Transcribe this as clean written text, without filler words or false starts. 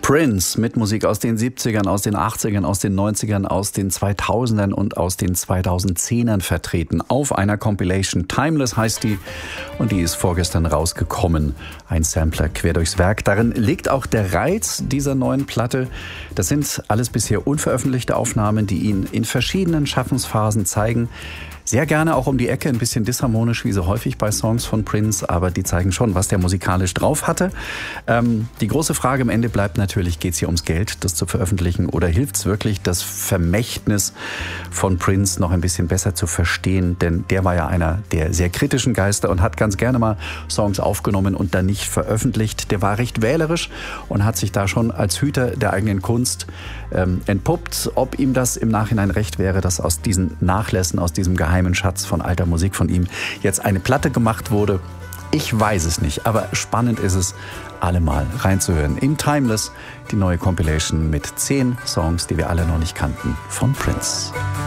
Prince mit Musik aus den 70ern, aus den 80ern, aus den 90ern, aus den 2000ern und aus den 2010ern vertreten. Auf einer Compilation. Timeless heißt die und die ist vorgestern rausgekommen. Ein Sampler quer durchs Werk. Darin liegt auch der Reiz dieser neuen Platte. Das sind alles bisher unveröffentlichte Aufnahmen, die ihn in verschiedenen Schaffensphasen zeigen. Sehr gerne auch um die Ecke, ein bisschen disharmonisch, wie so häufig bei Songs von Prince, aber die zeigen schon, was der musikalisch drauf hatte. Die große Frage am Ende bleibt natürlich, geht es hier ums Geld, das zu veröffentlichen, oder hilft es wirklich, das Vermächtnis von Prince noch ein bisschen besser zu verstehen? Denn der war ja einer der sehr kritischen Geister und hat ganz gerne mal Songs aufgenommen und dann nicht veröffentlicht. Der war recht wählerisch und hat sich da schon als Hüter der eigenen Kunst entpuppt. Ob ihm das im Nachhinein recht wäre, dass aus diesen Nachlässen, aus diesem geheimen Schatz von alter Musik von ihm jetzt eine Platte gemacht wurde, ich weiß es nicht, aber spannend ist es, alle mal reinzuhören. In Timeless, die neue Compilation mit 10 Songs, die wir alle noch nicht kannten, von Prince.